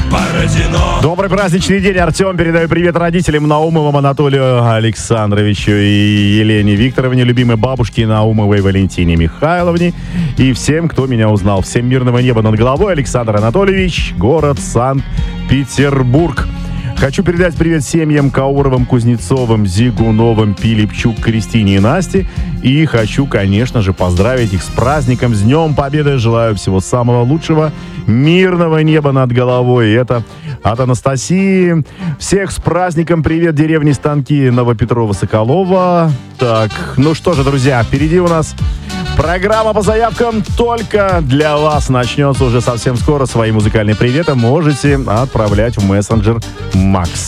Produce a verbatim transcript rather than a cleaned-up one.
Добрый праздничный день, Артем. Передаю привет родителям Наумовым Анатолию Александровичу и Елене Викторовне, любимой бабушке Наумовой Валентине Михайловне и всем, кто меня узнал. Всем мирного неба над головой. Александр Анатольевич, город Санкт-Петербург. Хочу передать привет семьям Кауровым, Кузнецовым, Зигуновым, Пилипчук, Кристине и Насте. И хочу, конечно же, поздравить их с праздником, с Днем Победы. Желаю всего самого лучшего, мирного неба над головой. И это от Анастасии. Всех с праздником. Привет, деревни Станки Новопетрова-Соколова. Так, ну что же, друзья, впереди у нас программа по заявкам только для вас. Начнется уже совсем скоро. Свои музыкальные приветы можете отправлять в мессенджер Макс.